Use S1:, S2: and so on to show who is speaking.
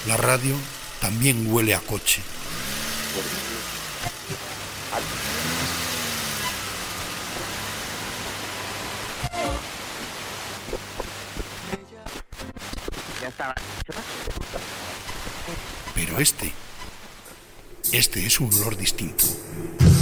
S1: La radio también huele a coche. Pero este es un olor distinto.